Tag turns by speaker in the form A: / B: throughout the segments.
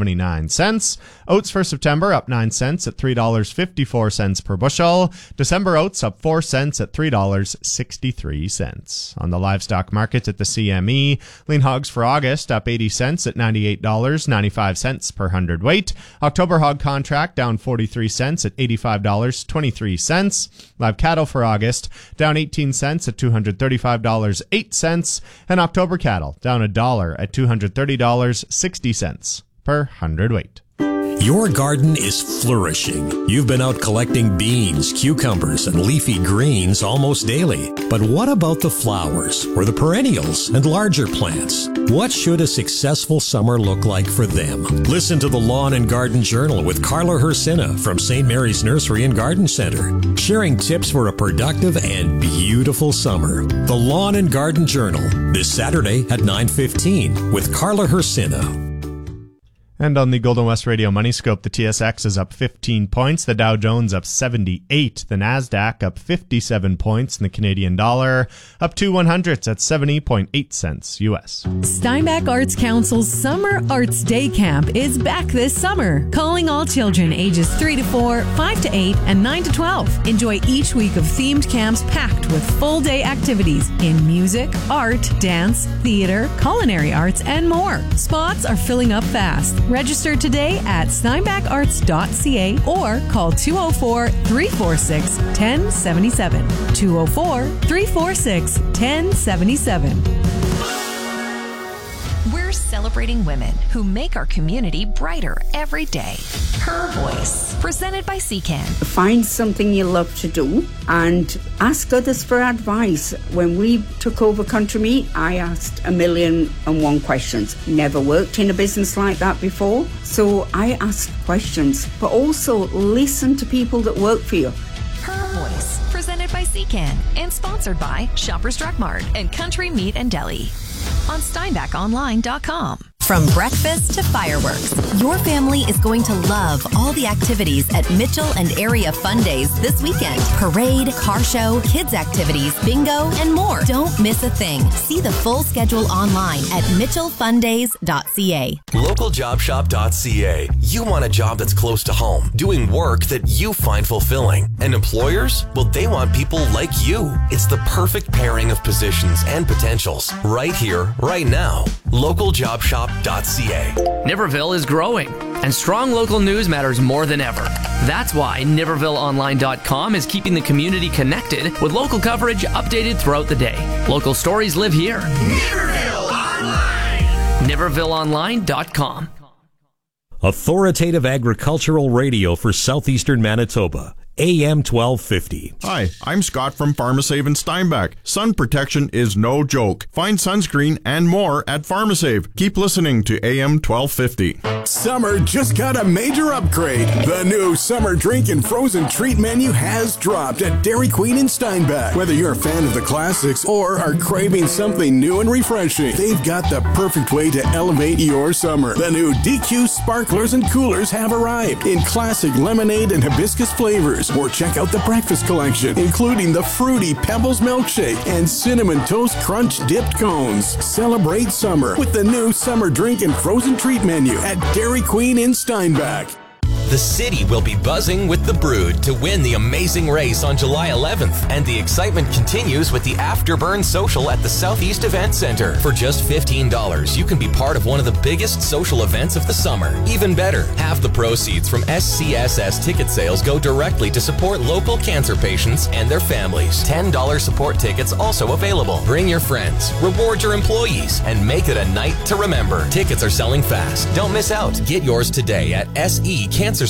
A: 79 cents. Oats for September up 9 cents at $3.54 per bushel. December oats up 4 cents at $3.63. On the livestock market at the CME, lean hogs for August up 80 cents at $98.95 per hundredweight. October hog contract down 43 cents at $85.23. Live cattle for August down 18 cents at $235.08. And October cattle down $1 at $230.60 per hundredweight.
B: Your garden is flourishing. You've been out collecting beans, cucumbers, and leafy greens almost daily. But what about the flowers, or the perennials, and larger plants? What should a successful summer look like for them? Listen to the Lawn and Garden Journal with Carla Hersina from St. Mary's Nursery and Garden Center, sharing tips for a productive and beautiful summer. The Lawn and Garden Journal, this Saturday at 9:15 with Carla Hersina.
A: And on the Golden West Radio Money Scope, the TSX is up 15 points, the Dow Jones up 78, the NASDAQ up 57 points, and the Canadian dollar up 2/100 at 70.8 cents U.S.
C: Steinbach Arts Council's Summer Arts Day Camp is back this summer, calling all children ages 3 to 4, 5 to 8, and 9 to 12. Enjoy each week of themed camps packed with full-day activities in music, art, dance, theater, culinary arts, and more. Spots are filling up fast. Register today at steinbacharts.ca or call 204-346-1077. 204-346-1077.
D: We're celebrating women who make our community brighter every day. Her Voice, presented by CCAN.
E: Find something you love to do and ask others for advice. When we took over Country Meat, I asked 1,001 questions. Never worked in a business like that before, so I asked questions, but also listen to people that work for you.
D: Her Voice, presented by CCAN and sponsored by Shoppers Drug Mart and Country Meat and Deli on SteinbachOnline.com.
F: From breakfast to fireworks, your family is going to love all the activities at Mitchell and Area Fun Days this weekend. Parade, car show, kids activities, bingo, and more. Don't miss a thing. See the full schedule online at mitchellfundays.ca.
G: Localjobshop.ca. You want a job that's close to home, doing work that you find fulfilling. And employers? Well, they want people like you. It's the perfect pairing of positions and potentials right here, right now. Localjobshop.ca.
H: Niverville is growing, and strong local news matters more than ever. That's why NivervilleOnline.com is keeping the community connected with local coverage updated throughout the day. Local stories live here.
I: Niverville Online!
H: NivervilleOnline.com.
B: Authoritative agricultural radio for southeastern Manitoba. AM 1250.
J: Hi, I'm Scott from Pharmasave in Steinbach. Sun protection is no joke. Find sunscreen and more at Pharmasave. Keep listening to AM 1250.
K: Summer just got a major upgrade. The new summer drink and frozen treat menu has dropped at Dairy Queen in Steinbach. Whether you're a fan of the classics or are craving something new and refreshing, they've got the perfect way to elevate your summer. The new DQ sparklers and coolers have arrived in classic lemonade and hibiscus flavors. Or check out the breakfast collection, including the fruity Pebbles milkshake and cinnamon toast crunch dipped cones. Celebrate summer with the new summer drink and frozen treat menu at Dairy Queen in Steinbach.
G: The city will be buzzing with the Brood to win the amazing race on July 11th. And the excitement continues with the Afterburn Social at the Southeast Event Center. For just $15, you can be part of one of the biggest social events of the summer. Even better, half the proceeds from SCSS ticket sales go directly to support local cancer patients and their families. $10 support tickets also available. Bring your friends, reward your employees, and make it a night to remember. Tickets are selling fast. Don't miss out. Get yours today at SECancersupport.ca.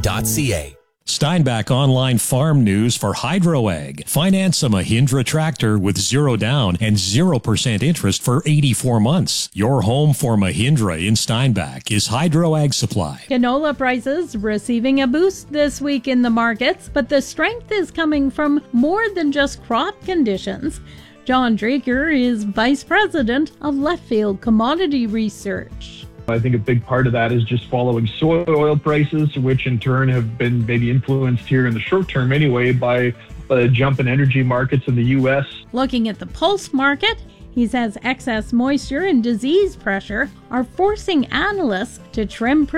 B: Steinbach Online Farm News for HydroAg. Finance a Mahindra tractor with 0 down and 0% interest for 84 months. Your home for Mahindra in Steinbach is HydroAg Supply.
L: Canola prices receiving a boost this week in the markets, but the strength is coming from more than just crop conditions. John Draker is Vice President of Leftfield Commodity Research.
M: I think a big part of that is just following soy oil prices, which in turn have been maybe influenced here in the short term anyway by the jump in energy markets in the U.S.
L: Looking at the pulse market, he says excess moisture and disease pressure are forcing analysts to trim